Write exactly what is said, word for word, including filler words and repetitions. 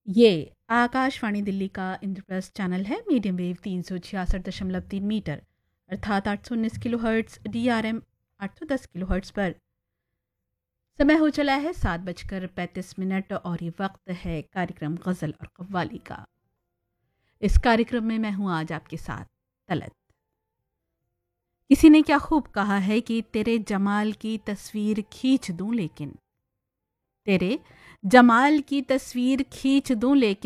ये आकाशवाणी दिल्ली का इंद्रप्रस्थ चैनल है। मीडियम वेव तीन सौ छियासठ दशमलव तीन मीटर अर्थात आठ सौ उन्नीस kilo hertz, D R M आठ सौ दस किलो हर्ट्स पर। समय हो चला है सात बजकर पैंतीस मिनट और ये वक्त है कार्यक्रम गज़ल और कव्वाली का। इस कार्यक्रम में मैं हूँ आज आपके साथ तलत। किसी ने क्या खूब कहा है कि तेरे जमाल की तस्वीर खींच दूं लेकिन तेरे जमाल की तस्वीर खींच दूं लेकिन